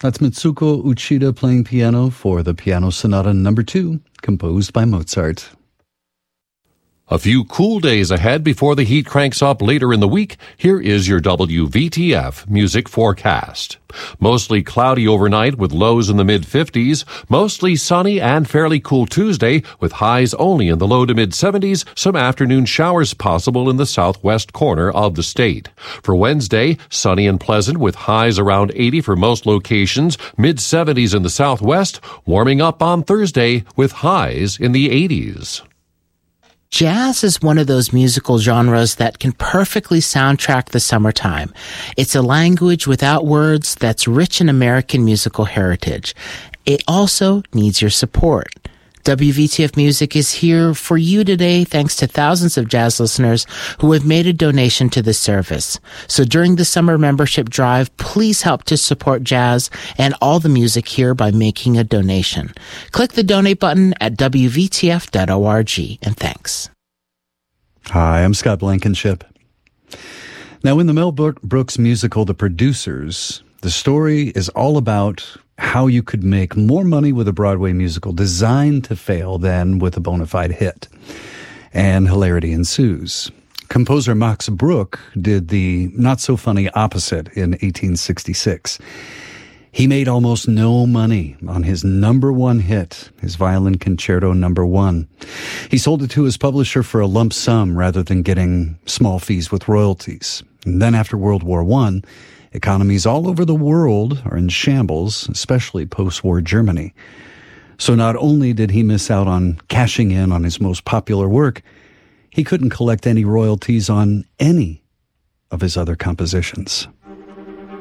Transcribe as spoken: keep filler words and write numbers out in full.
That's Mitsuko Uchida playing piano for the Piano Sonata Number two, composed by Mozart. A few cool days ahead before the heat cranks up later in the week. Here is your W V T F music forecast. Mostly cloudy overnight with lows in the mid-fifties. Mostly sunny and fairly cool Tuesday with highs only in the low to mid-seventies. Some afternoon showers possible in the southwest corner of the state. For Wednesday, sunny and pleasant with highs around eighty for most locations. Mid-seventies in the southwest. Warming up on Thursday with highs in the eighties. Jazz is one of those musical genres that can perfectly soundtrack the summertime. It's a language without words that's rich in American musical heritage. It also needs your support. W V T F Music is here for you today thanks to thousands of jazz listeners who have made a donation to this service. So during the summer membership drive, please help to support jazz and all the music here by making a donation. Click the donate button at W V T F dot org, and thanks. Hi, I'm Scott Blankenship. Now, in the Mel Brooks musical The Producers, the story is all about how you could make more money with a Broadway musical designed to fail than with a bona fide hit. And hilarity ensues. Composer Max Bruch did the not-so-funny opposite in eighteen sixty-six. He made almost no money on his number one hit, his Violin Concerto number one. He sold it to his publisher for a lump sum rather than getting small fees with royalties. And then after World War One, economies all over the world are in shambles, especially post-war Germany. So not only did he miss out on cashing in on his most popular work, he couldn't collect any royalties on any of his other compositions.